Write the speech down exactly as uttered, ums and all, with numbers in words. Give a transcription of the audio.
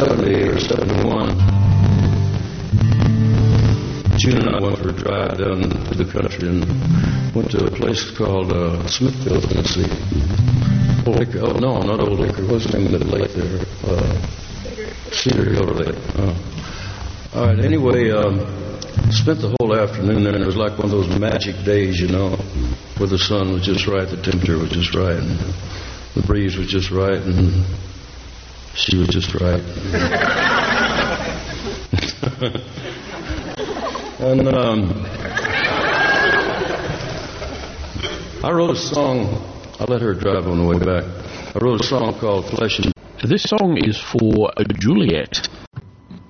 seventy or seventy-one, June and I went for a drive down to the country and went to a place called uh, Smithville, Tennessee. Old Acre, oh, no, not Old Acre. What's the name of the lake there? Uh, Cedar Hill Lake. Uh, all right, anyway, um, spent the whole afternoon there, and it was like one of those magic days, you know, where the sun was just right, the temperature was just right, and the breeze was just right, and she was just right. And um, I wrote a song. I let her drive on the way back. I wrote a song called Flesh and... This song is for Juliet.